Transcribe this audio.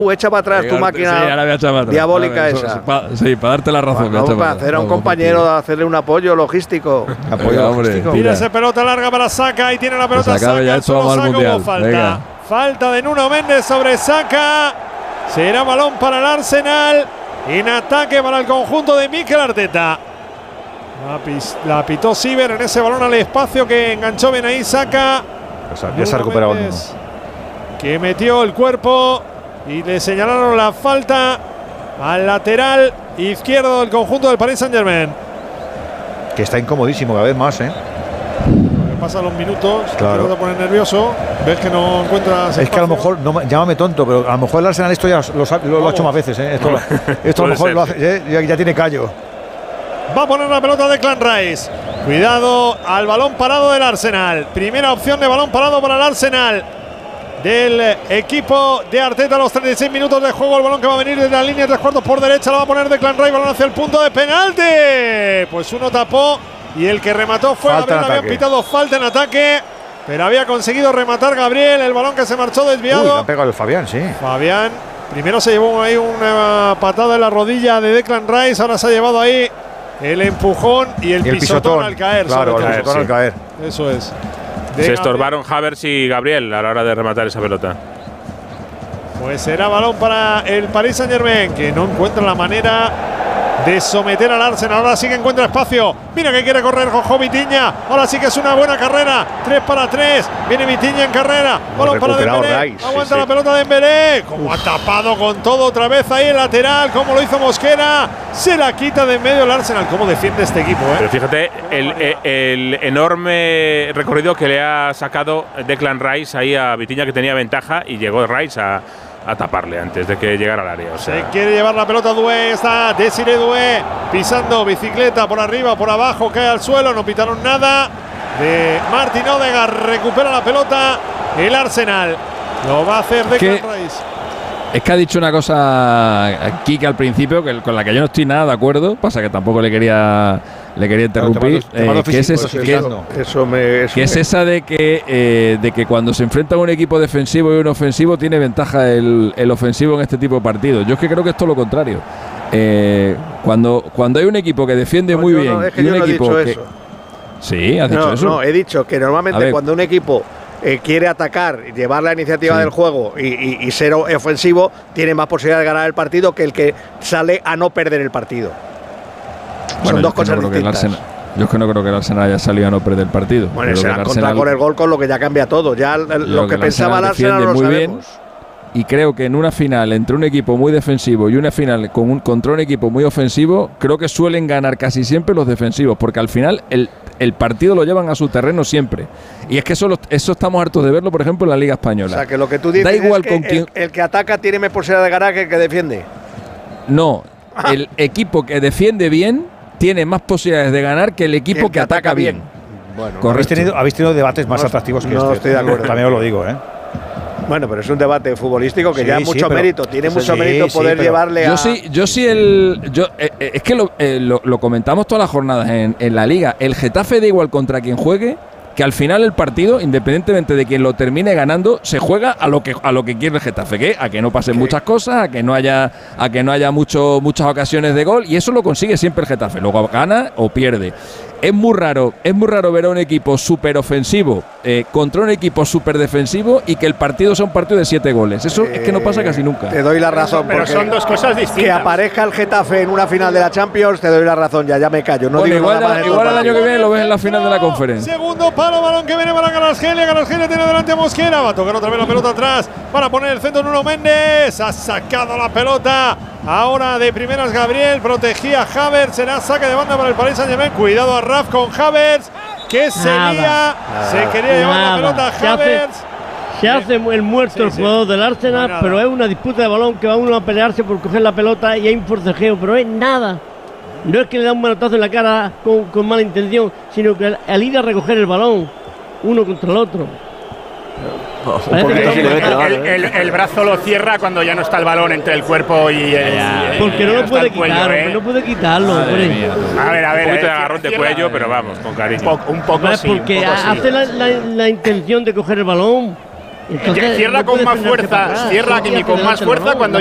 Echa para atrás tu máquina diabólica esa. Sí, para darte la razón. Vamos para hacer a un compañero, hacerle un apoyo logístico. Tira esa pelota larga para Saka y tiene la pelota Saka. Solo Saka hubo falta. Falta de Nuno Méndez sobre Saka. Será balón para el Arsenal. En ataque para el conjunto de Mikel Arteta. La pitó Siver en ese balón al espacio que enganchó bien ahí Saka. Ya se ha recuperado Nuno. Que metió el cuerpo. Y le señalaron la falta al lateral izquierdo del conjunto del Paris Saint-Germain. Que está incomodísimo cada vez más, ¿eh? Pasan los minutos, claro. Te pone nervioso, ves que no encuentras espacio. Es que a lo mejor, llámame tonto, pero a lo mejor el Arsenal esto ya lo ha hecho más veces, ¿eh? Esto a lo mejor lo hace, ya tiene callo. Va a poner la pelota de Declan Rice. Cuidado al balón parado del Arsenal. Primera opción de balón parado para el Arsenal. Del equipo de Arteta a los 36 minutos de juego. El balón que va a venir desde la línea de 3/4 por derecha. Lo va a poner Declan Rice. Balón hacia el punto de penalti. Pues uno tapó y el que remató fue Gabriel. Había pitado falta en ataque, pero había conseguido rematar Gabriel. El balón que se marchó desviado. Le ha pegado el Fabián, sí. Fabián primero se llevó ahí una patada en la rodilla de Declan Rice. Ahora se ha llevado ahí el empujón y el pisotón al caer. Claro, el pisotón al caer. Eso es. Se estorbaron Havertz y Gabriel a la hora de rematar esa pelota. Pues será balón para el Paris Saint-Germain, que no encuentra la manera de someter al Arsenal. Ahora sí que encuentra espacio. Mira que quiere correr Jojo Vitinha. Ahora sí que es una buena carrera. 3-3. Viene Vitinha en carrera. Balón para Dembélé. Aguanta la pelota de Dembélé. Como ha tapado con todo otra vez ahí el lateral. Como lo hizo Mosquera. Se la quita de en medio el Arsenal. ¿Cómo defiende este equipo? Pero fíjate el enorme recorrido que le ha sacado Declan Rice ahí a Vitinha, que tenía ventaja, y llegó Rice a taparle antes de que llegara al área. O sea, se quiere llevar la pelota Doué. Está Desiré Doué pisando bicicleta por arriba, por abajo, cae al suelo. No pitaron nada. De Martin Odegaard recupera la pelota el Arsenal. Lo va a hacer Declan Rice. Es que ha dicho una cosa aquí que al principio con la que yo no estoy nada de acuerdo. Pasa que tampoco le quería interrumpir. Que es esa de que cuando se enfrenta a un equipo defensivo y un ofensivo tiene ventaja el ofensivo en este tipo de partidos. Yo es que creo que es todo lo contrario. Cuando hay un equipo que defiende muy bien y un equipo que… Sí, has dicho eso. No, he dicho que normalmente cuando un equipo quiere atacar, llevar la iniciativa del juego y ser ofensivo, tiene más posibilidad de ganar el partido que el que sale a no perder el partido. Bueno, son dos cosas distintas. Yo es que no creo que el Arsenal haya salido a no perder el partido. Bueno, se han encontrado con el gol, con lo que ya cambia todo. Ya lo que pensaba el Arsenal lo sabemos. Bien, y creo que en una final entre un equipo muy defensivo y una final contra un equipo muy ofensivo, creo que suelen ganar casi siempre los defensivos, porque al final el partido lo llevan a su terreno siempre. Y es que eso estamos hartos de verlo, por ejemplo, en la Liga Española. O sea, que lo que tú dices es que el que ataca tiene más posibilidad de ganar que el que defiende. No, el equipo que defiende bien tiene más posibilidades de ganar que el equipo que ataca bien. Bueno, habéis tenido debates más atractivos que este. No estoy de acuerdo. También os lo digo, ¿eh? Bueno, pero es un debate futbolístico que ya mucho mérito. Tiene mucho mérito poder llevarle a… Es que lo comentamos todas las jornadas en la Liga. El Getafe da igual contra quien juegue, que al final el partido, independientemente de quien lo termine ganando, se juega a lo que quiere el Getafe, a que no pasen muchas cosas, a que no haya muchas ocasiones de gol, y eso lo consigue siempre el Getafe. Luego gana o pierde. Es muy raro ver a un equipo súper ofensivo contra un equipo súper defensivo y que el partido sea un partido de 7 goles. Eso es que no pasa casi nunca. Te doy la razón. Pero son dos cosas distintas. Que aparezca el Getafe en una final de la Champions, te doy la razón. Ya me callo. No digo igual nada más. Igual el año que viene lo ves en la final de la Conferencia. Segundo palo, balón que viene para Kvaratskhelia. Kvaratskhelia tiene delante a Mosquera. Va a tocar otra vez la pelota atrás para poner el centro Nuno Méndez. Ha sacado la pelota. Ahora de primeras Gabriel, protegía a Havertz, será saque de banda para el Paris Saint-Germain. Cuidado a Raf con Havertz, que se lía, se quería llevar la pelota a Havertz. Se hace el muerto el jugador del Arsenal, pero es una disputa de balón que va uno a pelearse por coger la pelota y hay un forcejeo, pero es nada. No es que le da un manotazo en la cara con mala intención, sino que al ir a recoger el balón, uno contra el otro. El brazo lo cierra cuando ya no está el balón entre el cuerpo y el… Porque no lo puede quitar, no puede quitarlo. A ver, un poquito de agarrón de cuello, pero vamos, con cariño. Un poco sí. Porque hace la intención de coger el balón Entonces, cierra no con puede más frenarse para fuerza, atrás. cierra Sí, Kimi con más adelante, fuerza no, cuando